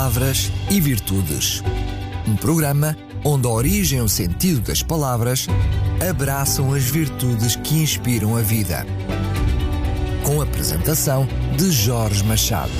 Palavras e Virtudes. Um programa onde a origem e o sentido das palavras abraçam as virtudes que inspiram a vida. Com a apresentação de Jorge Machado.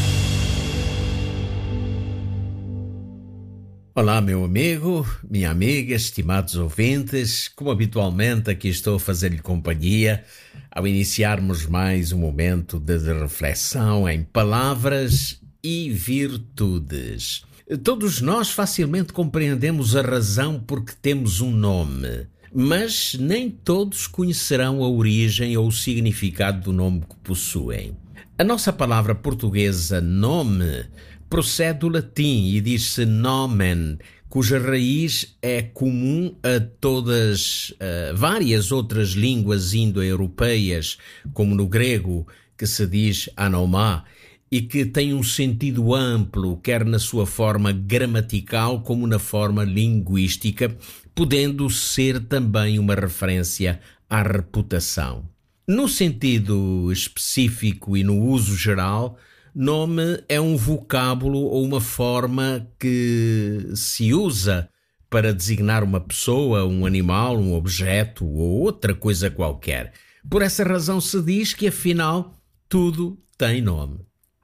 Olá, meu amigo, minha amiga, estimados ouvintes. Como habitualmente, aqui estou a fazer-lhe companhia ao iniciarmos mais um momento de reflexão em palavras e virtudes. Todos nós facilmente compreendemos a razão por que temos um nome, mas nem todos conhecerão a origem ou o significado do nome que possuem. A nossa palavra portuguesa nome procede do latim e diz-se nomen, cuja raiz é comum a todas várias outras línguas indo-europeias, como no grego, que se diz anomá, e que tem um sentido amplo, quer na sua forma gramatical como na forma linguística, podendo ser também uma referência à reputação. No sentido específico e no uso geral, nome é um vocábulo ou uma forma que se usa para designar uma pessoa, um animal, um objeto ou outra coisa qualquer. Por essa razão se diz que, afinal, tudo tem nome.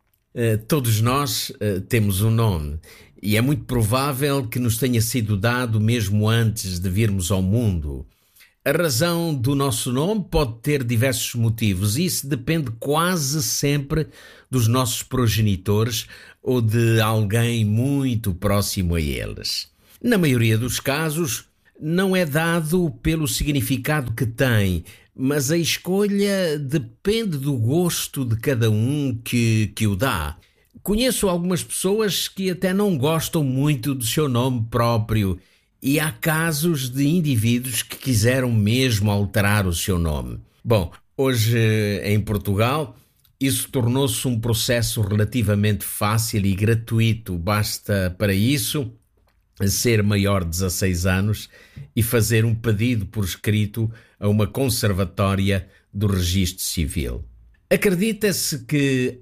Todos nós temos um nome e é muito provável que nos tenha sido dado mesmo antes de virmos ao mundo. A razão do nosso nome pode ter diversos motivos e isso depende quase sempre dos nossos progenitores ou de alguém muito próximo a eles. Na maioria dos casos, não é dado pelo significado que tem, mas a escolha depende do gosto de cada um que o dá. Conheço algumas pessoas que até não gostam muito do seu nome próprio e há casos de indivíduos que quiseram mesmo alterar o seu nome. Bom, hoje em Portugal isso tornou-se um processo relativamente fácil e gratuito. Basta para isso ser maior de 16 anos e fazer um pedido por escrito a uma conservatória do Registro Civil. Acredita-se que,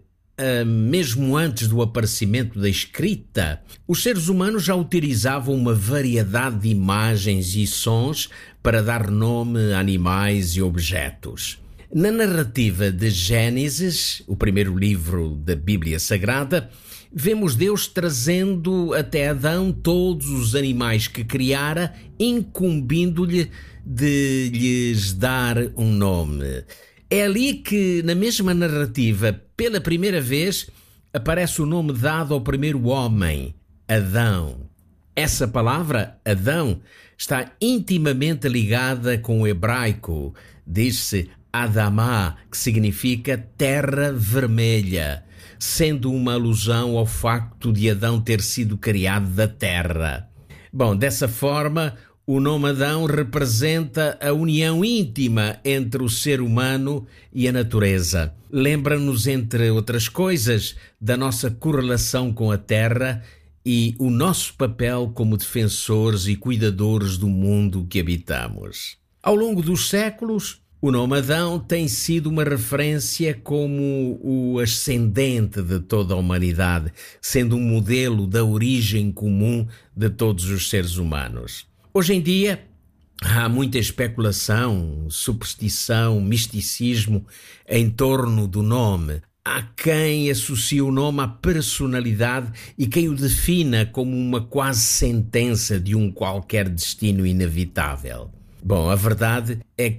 mesmo antes do aparecimento da escrita, os seres humanos já utilizavam uma variedade de imagens e sons para dar nome a animais e objetos. Na narrativa de Gênesis, o primeiro livro da Bíblia Sagrada, vemos Deus trazendo até Adão todos os animais que criara, incumbindo-lhe de lhes dar um nome. É ali que, na mesma narrativa, pela primeira vez, aparece o nome dado ao primeiro homem, Adão. Essa palavra, Adão, está intimamente ligada com o hebraico. Diz-se Adamá, que significa terra vermelha, sendo uma alusão ao facto de Adão ter sido criado da terra. Bom, dessa forma, o nome Adão representa a união íntima entre o ser humano e a natureza. Lembra-nos, entre outras coisas, da nossa correlação com a terra e o nosso papel como defensores e cuidadores do mundo que habitamos. Ao longo dos séculos, o nome Adão tem sido uma referência como o ascendente de toda a humanidade, sendo um modelo da origem comum de todos os seres humanos. Hoje em dia, há muita especulação, superstição, misticismo em torno do nome. Há quem associe o nome à personalidade e quem o defina como uma quase sentença de um qualquer destino inevitável. Bom, a verdade é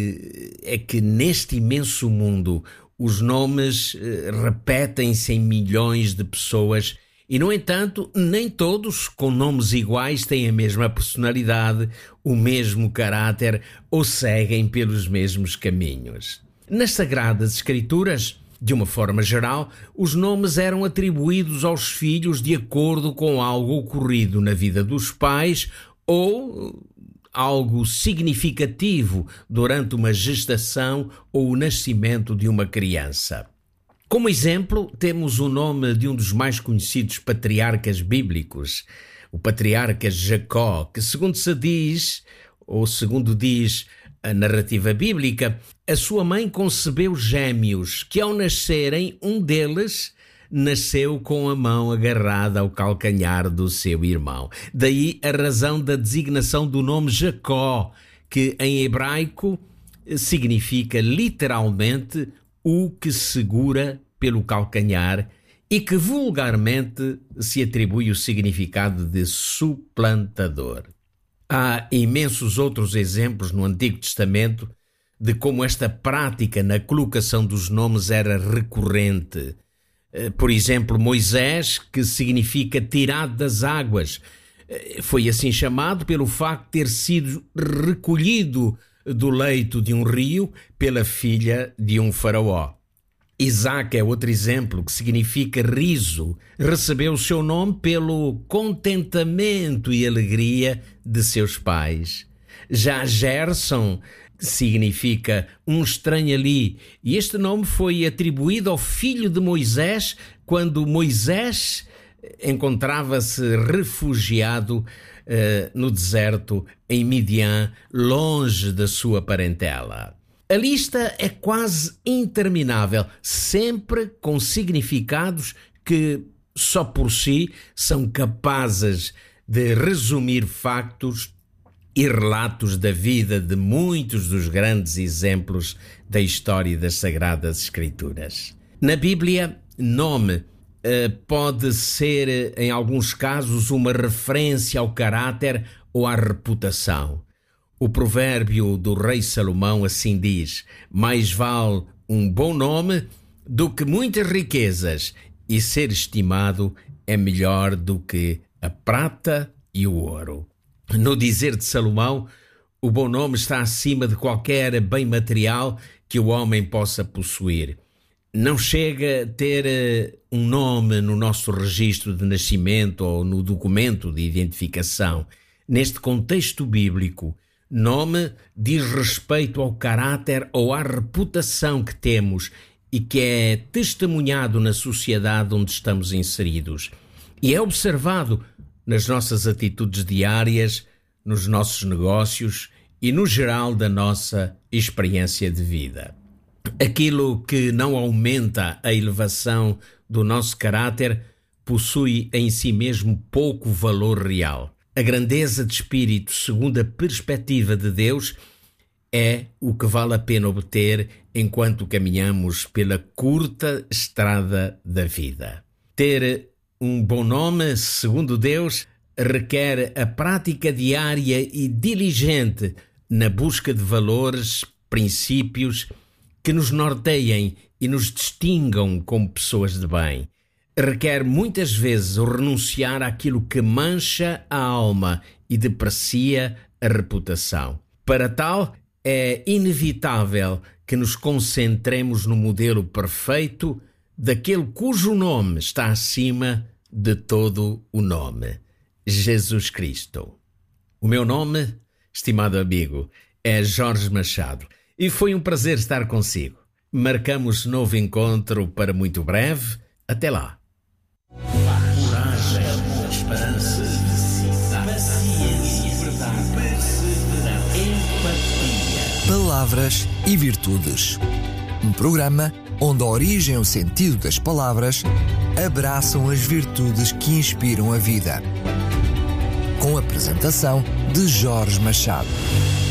que neste imenso mundo os nomes repetem-se em milhões de pessoas e, no entanto, nem todos com nomes iguais têm a mesma personalidade, o mesmo caráter ou seguem pelos mesmos caminhos. Nas Sagradas Escrituras, de uma forma geral, os nomes eram atribuídos aos filhos de acordo com algo ocorrido na vida dos pais ou algo significativo durante uma gestação ou o nascimento de uma criança. Como exemplo, temos o nome de um dos mais conhecidos patriarcas bíblicos, o patriarca Jacó, que segundo diz a narrativa bíblica, a sua mãe concebeu gêmeos, que ao nascerem um deles nasceu com a mão agarrada ao calcanhar do seu irmão. Daí a razão da designação do nome Jacó, que em hebraico significa literalmente o que segura pelo calcanhar e que vulgarmente se atribui o significado de suplantador. Há imensos outros exemplos no Antigo Testamento de como esta prática na colocação dos nomes era recorrente. Por exemplo, Moisés, que significa tirado das águas, foi assim chamado pelo facto de ter sido recolhido do leito de um rio pela filha de um faraó. Isaac é outro exemplo, que significa riso. Recebeu o seu nome pelo contentamento e alegria de seus pais. Já Gerson significa um estranho ali, e este nome foi atribuído ao filho de Moisés quando Moisés encontrava-se refugiado no deserto em Midian, longe da sua parentela. A lista é quase interminável, sempre com significados que, só por si, são capazes de resumir factos e relatos da vida de muitos dos grandes exemplos da história das Sagradas Escrituras. Na Bíblia, nome pode ser, em alguns casos, uma referência ao caráter ou à reputação. O provérbio do rei Salomão assim diz: mais vale um bom nome do que muitas riquezas, e ser estimado é melhor do que a prata e o ouro. No dizer de Salomão, o bom nome está acima de qualquer bem material que o homem possa possuir. Não chega a ter um nome no nosso registro de nascimento ou no documento de identificação. Neste contexto bíblico, nome diz respeito ao caráter ou à reputação que temos e que é testemunhado na sociedade onde estamos inseridos. E é observado nas nossas atitudes diárias, nos nossos negócios e no geral da nossa experiência de vida. Aquilo que não aumenta a elevação do nosso caráter possui em si mesmo pouco valor real. A grandeza de espírito, segundo a perspectiva de Deus, é o que vale a pena obter enquanto caminhamos pela curta estrada da vida. Ter um bom nome, segundo Deus, requer a prática diária e diligente na busca de valores, princípios que nos norteiem e nos distingam como pessoas de bem. Requer muitas vezes o renunciar àquilo que mancha a alma e deprecia a reputação. Para tal, é inevitável que nos concentremos no modelo perfeito daquele cujo nome está acima de todo o nome: Jesus Cristo. O meu nome, estimado amigo, é Jorge Machado e foi um prazer estar consigo. Marcamos novo encontro para muito breve. Até lá. Coragem, esperança, paciência, perseverança, empatia. Palavras e Virtudes. Um programa onde a origem e o sentido das palavras abraçam as virtudes que inspiram a vida. Com a apresentação de Jorge Machado.